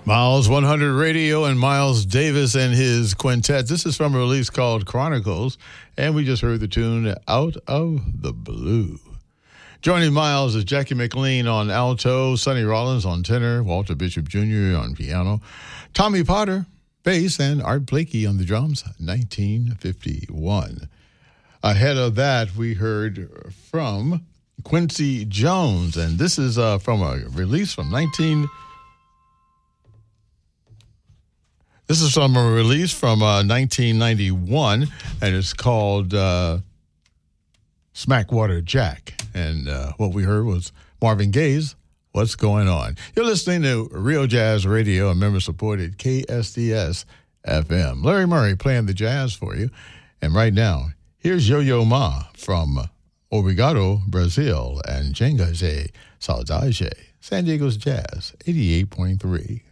Miles 100 Radio and Miles Davis and his quintet. This is from a release called Chronicles, and we just heard the tune Out of the Blue. Joining Miles is Jackie McLean on alto, Sonny Rollins on tenor, Walter Bishop Jr. on piano, Tommy Potter, bass, and Art Blakey on the drums, 1951. Ahead of that, we heard from Quincy Jones, and this is from a release from 1991, and it's called Smackwater Jack. And what we heard was Marvin Gaye's What's Going On. You're listening to Real Jazz Radio, a member-supported KSDS FM. Larry Murray playing the jazz for you. And right now, here's Yo-Yo Ma from Obrigado, Brazil, and Jengaze Saudade, San Diego's Jazz, 88.3.